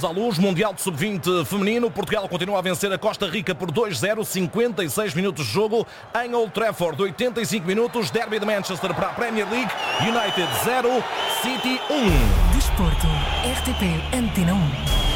à Luz, Mundial de Sub-20 feminino. Portugal continua a vencer a Costa Rica por 2-0, 56 minutos de jogo em Old Trafford, 85 minutos, derby de Manchester para a Premier League, United 0, City 1. Desporto, RTP Antena 1.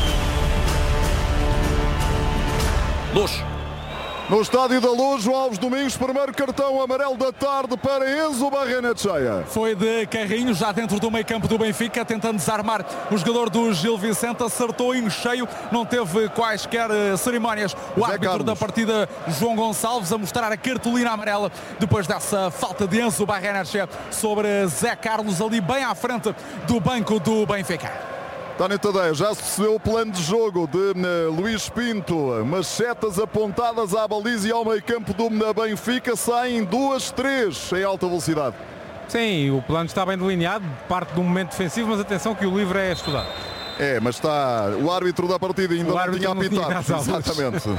Luz. No Estádio da Luz, João Alves Domingos, primeiro cartão amarelo da tarde para Enzo Barrenetxeia. Foi de carrinho, já dentro do meio campo do Benfica, tentando desarmar o jogador do Gil Vicente, acertou em cheio, não teve quaisquer cerimónias. O árbitro da partida, João Gonçalves, a mostrar a cartolina amarela depois dessa falta de Enzo Barrenetxeia sobre Zé Carlos, ali bem à frente do banco do Benfica. António Tadeia, já se percebeu o plano de jogo de Luís Pinto. Machetas apontadas à baliza e ao meio campo do Benfica, saem 2-3 em alta velocidade. Sim, o plano está bem delineado, parte do momento defensivo, mas atenção que o livro é estudado. Mas está o árbitro da partida ainda não tinha apitado. Exatamente.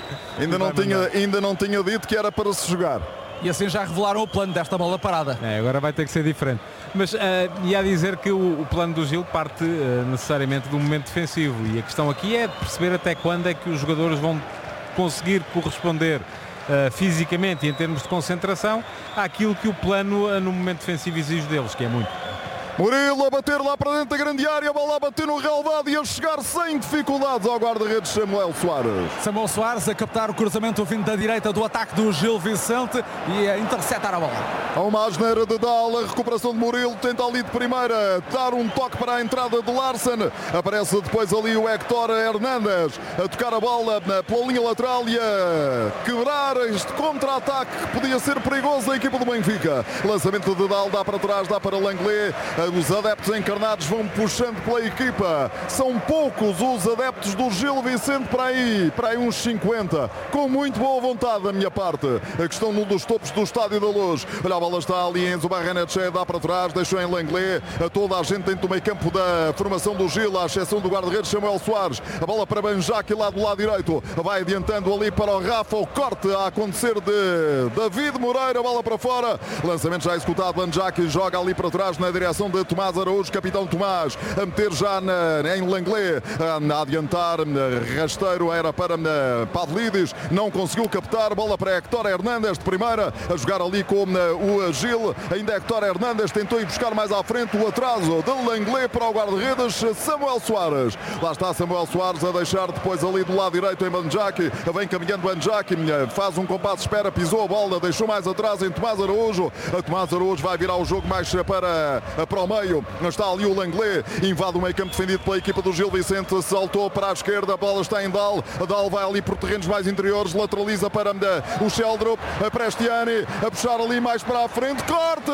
ainda não tinha dito que era para se jogar. E assim já revelaram o plano desta bola parada. Agora vai ter que ser diferente. Mas ia dizer que o plano do Gil parte necessariamente do momento defensivo. E a questão aqui é perceber até quando é que os jogadores vão conseguir corresponder fisicamente e em termos de concentração àquilo que o plano no momento defensivo exige deles, que é muito. Murilo a bater lá para dentro da grande área, a bola a bater no relvado e a chegar sem dificuldades ao guarda-redes Samuel Soares. Samuel Soares a captar o cruzamento vindo da direita do ataque do Gil Vicente e a interceptar a bola. Há uma asneira de Dal, a recuperação de Murilo, tenta ali de primeira dar um toque para a entrada de Larsen. Aparece depois ali o Héctor Hernández a tocar a bola pela linha lateral e a quebrar este contra-ataque que podia ser perigoso da equipa do Benfica. Lançamento de Dal, dá para trás, dá para Langlais. Os adeptos encarnados vão puxando pela equipa. São poucos os adeptos do Gil Vicente para aí uns 50. Com muito boa vontade da minha parte. A questão num dos topos do Estádio da Luz. Olha, a bola está ali, Enzo Barrenetxeia dá para trás, deixou em Langlais. A toda a gente dentro do meio campo da formação do Gil, à exceção do guarda-redes Samuel Soares. A bola para Banjaki lá do lado direito. Vai adiantando ali para o Rafa. O corte a acontecer de David Moreira. Bola para fora. Lançamento já executado. Banjaki joga ali para trás na direção de Tomás Araújo, capitão Tomás, a meter já em Langlais, a adiantar, rasteiro era para Pavlidis, não conseguiu captar, bola para Héctor Hernández de primeira, a jogar ali com o Gil, ainda Héctor Hernández tentou ir buscar mais à frente o atraso de Langlais para o guarda-redes Samuel Soares. Lá está Samuel Soares a deixar depois ali do lado direito em Banjaki, vem caminhando Banjaki, faz um compasso de espera, pisou a bola, deixou mais atrás em Tomás Araújo. A Tomás Araújo vai virar o jogo mais para o meio, está ali o Langlais, invade o meio campo defendido pela equipa do Gil Vicente, saltou para a esquerda, a bola está em Dal, a Dal vai ali por terrenos mais interiores, lateraliza para o Sheldrup, a Prestiani, a puxar ali mais para a frente, corte!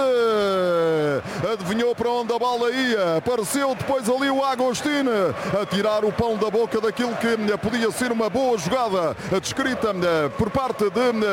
Adivinhou para onde a bola ia, apareceu depois ali o Agostino, a tirar o pão da boca daquilo que podia ser uma boa jogada, descrita por parte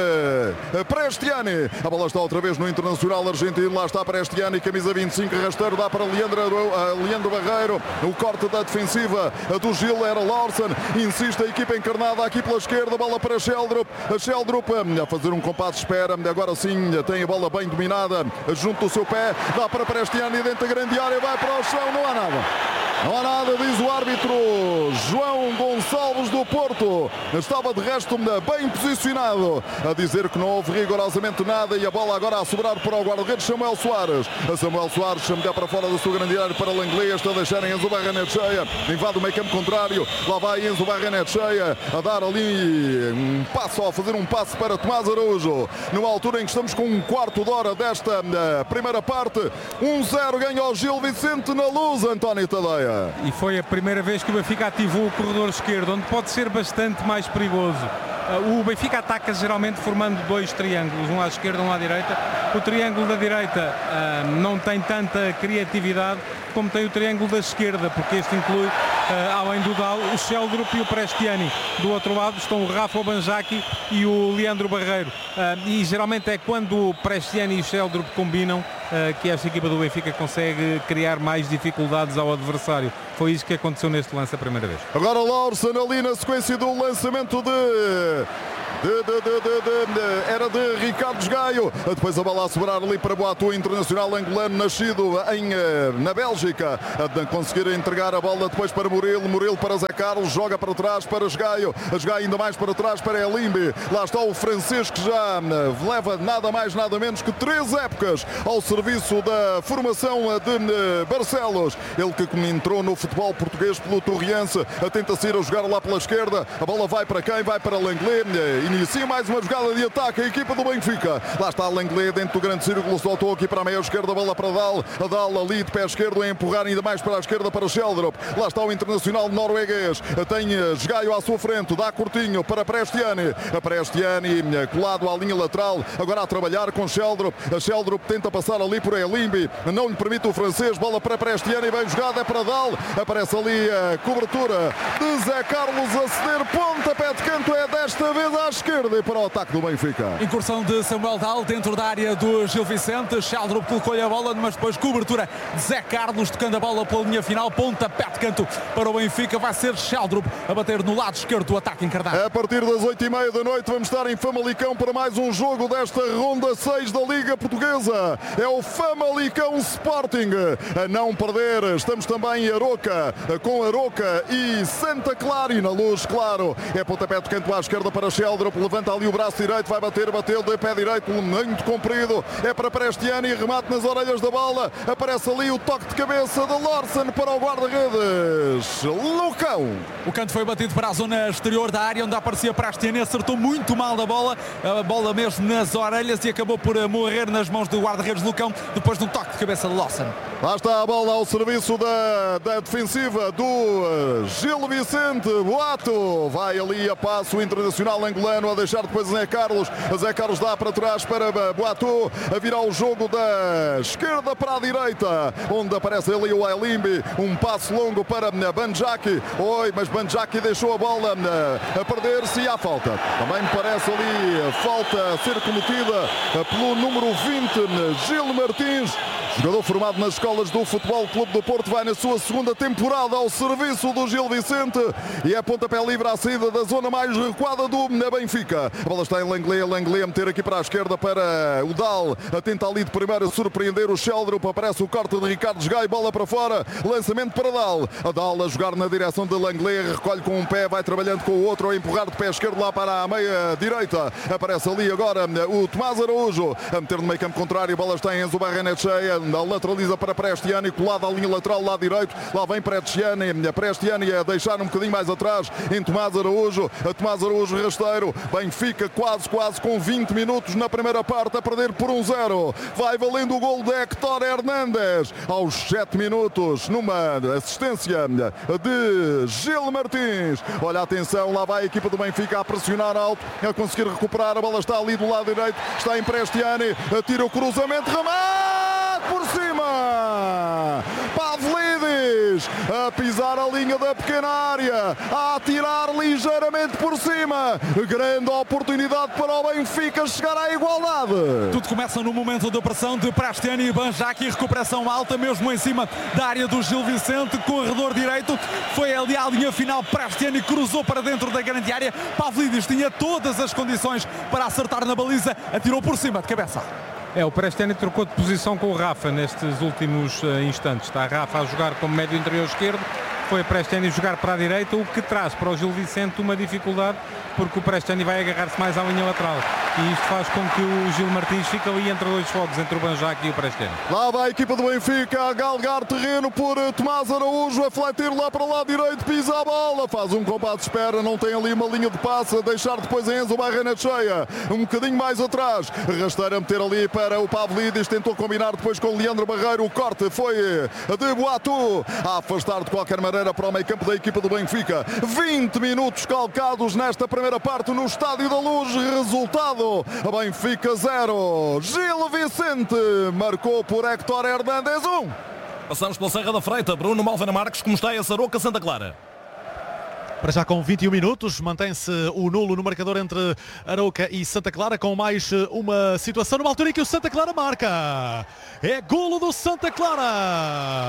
de Prestiani. A bola está outra vez no Internacional Argentino, lá está Prestiani, camisa 25, rasteiro, dá para Leandro Barreiro. O corte da defensiva do Gil era Larsen, insiste a equipa encarnada aqui pela esquerda, bola para Sheldrup, a Sheldrup a fazer um compasso de espera, agora sim tem a bola bem dominada junto do seu pé, dá para Prestiani dentro da grande área, vai para o chão, não há nada. Não há nada, diz o árbitro João Gonçalves do Porto. Estava de resto bem posicionado a dizer que não houve rigorosamente nada e a bola agora a sobrar para o guarda-redes Samuel Soares. A Samuel Soares chama para fora da sua grande área para Langlais, está a deixar Enzo Barrenetxeia, invade o meio campo contrário, lá vai Enzo Barrenetxeia a dar ali um passo, a fazer um passo para Tomás Araújo. Numa altura em que estamos com um quarto de hora desta primeira parte, 1-0 ganha o Gil Vicente na Luz, António Tadeia. E foi a primeira vez que o Benfica ativou o corredor esquerdo, onde pode ser bastante mais perigoso. O Benfica ataca geralmente formando dois triângulos, um à esquerda, um à direita. O triângulo da direita não tem tanta criatividade como tem o triângulo da esquerda, porque este inclui, além do Dal, o Sheldrup e o Prestiani. Do outro lado estão o Rafa, o Banjaki e o Leandro Barreiro. E geralmente é quando o Prestiani e o Sheldrup combinam que esta equipa do Benfica consegue criar mais dificuldades ao adversário. Foi isso que aconteceu neste lance a primeira vez. Agora Larsen ali na sequência do lançamento de era de Ricardo Gaio. Depois a bola a sobrar ali para Boato, internacional angolano, nascido na Bélgica. A conseguir entregar a bola depois para Murilo para Zé Carlos, joga para trás para Gaio ainda mais para trás para Elimbe. Lá está o francês que já leva nada mais nada menos que 3 épocas ao serviço da formação de Barcelos. Ele que entrou no futebol português pelo Torriense, tenta sair a jogar lá pela esquerda. A bola vai para quem? Vai para Langlais. Inicia mais uma jogada de ataque a equipa do Benfica. Lá está Langlais dentro do grande círculo, soltou aqui para a meia esquerda, a bola para Dal. A Dal ali de pé esquerdo a empurrar ainda mais para a esquerda para Sheldrup. Lá está o internacional norueguês. Tem Gaio à sua frente, dá curtinho para Prestiani. A Prestiani colado à linha lateral, agora a trabalhar com Sheldrup. A Sheldrup tenta passar ali por Elimbe, não lhe permite o francês. Bola para Prestiani, bem jogada, é para Dal. Aparece ali a cobertura de Zé Carlos a ceder, pontapé de canto, é desta vez à esquerda e para o ataque do Benfica. Incursão de Samuel Dal dentro da área do Gil Vicente. Sheldrup colocou-lhe a bola, mas depois cobertura de Zé Carlos, tocando a bola pela linha final, pontapé de canto para o Benfica. Vai ser Sheldrup a bater no lado esquerdo do ataque encarnado. A partir das 8h30 da noite vamos estar em Famalicão para mais um jogo desta ronda 6 da Liga Portuguesa. É o Famalicão Sporting a não perder. Estamos também em Aroca, com Aroca e Santa Clara, e na luz, claro, é pontapé de canto à esquerda para Sheldrup, levanta ali o braço direito, vai bater, bateu de pé direito, muito comprido, é para Prestiani, remate nas orelhas da bola, aparece ali o toque de cabeça de Larsen para o guarda-redes Lucão. O canto foi batido para a zona exterior da área, onde aparecia Prestiani, acertou muito mal da bola, a bola mesmo nas orelhas, e acabou por morrer nas mãos do guarda-redes Lucão, depois de um toque de cabeça de Larsen. Lá está a bola ao serviço da defensiva do Gil Vicente. Boato vai ali a passo, o internacional angolano a deixar depois Zé Carlos. Zé Carlos dá para trás para Boato, a virar o jogo da esquerda para a direita, onde aparece ali o Elimbe, um passo longo para Banjaki. Mas Banjaki deixou a bola a perder-se e há falta. Também me parece ali a falta a ser cometida pelo número 20, Gil Martins. Jogador formado nas escolas do Futebol Clube do Porto, vai na sua segunda temporada ao serviço do Gil Vicente e é pontapé livre à saída da zona mais recuada do Benfica. A bola está em Langlais a meter aqui para a esquerda para o Dal, a tentar ali de primeira surpreender o Sheldrup, aparece o corte de Ricardo Gaio, bola para fora, lançamento para Dal. A Dal a jogar na direção de Langlais, recolhe com um pé, vai trabalhando com o outro, a empurrar de pé esquerdo lá para a meia direita. Aparece ali agora o Tomás Araújo, a meter no meio campo contrário, a bola está em Enzo Barrenetxea, lateraliza para Prestiani, colado à linha lateral, lado direito, lá vem Prestiani a deixar um bocadinho mais atrás em Tomás Araújo, rasteiro. Benfica quase com 20 minutos na primeira parte a perder por 1-0, vai valendo o gol de Héctor Hernández aos 7 minutos, numa assistência de Gil Martins. Olha, atenção, lá vai a equipa do Benfica a pressionar alto, a conseguir recuperar, a bola está ali do lado direito, está em Prestiani, tira o cruzamento, remate por cima, Pavlidis a pisar a linha da pequena área, a atirar ligeiramente por cima, grande oportunidade para o Benfica chegar à igualdade. Tudo começa no momento de pressão de Prestiani e Banjaki, recuperação alta mesmo em cima da área do Gil Vicente, corredor direito, foi ali à linha final, Prestiani cruzou para dentro da grande área, Pavlidis tinha todas as condições para acertar na baliza, atirou por cima de cabeça. O Prestiani trocou de posição com o Rafa nestes últimos instantes. Está a Rafa a jogar como médio interior esquerdo, foi a Prestiani jogar para a direita, o que traz para o Gil Vicente uma dificuldade, porque o Prestiani vai agarrar-se mais à linha lateral e isto faz com que o Gil Martins fique ali entre dois fogos, entre o Banjaki e o Prestiani. Lá vai a equipa do Benfica a galgar terreno por Tomás Araújo, a fletir lá para o lado direito, pisa a bola, faz um combate de espera, não tem ali uma linha de passe, a deixar depois a Enzo Barrenetxea um bocadinho mais atrás, rasteira a meter ali para o Pavlidis, tentou combinar depois com o Leandro Barreiro, o corte foi de Boato, a afastar de qualquer maneira para o meio campo da equipa do Benfica. 20 minutos calcados nesta primeira parte no Estádio da Luz, resultado Benfica 0, Gil Vicente marcou por Héctor Hernández 1. Passamos pela Serra da Freita, Bruno Malvena Marques, como está essa Aroca Santa Clara? Para já com 21 minutos, mantém-se o nulo no marcador entre Arouca e Santa Clara, com mais uma situação numa altura em que o Santa Clara marca. É golo do Santa Clara!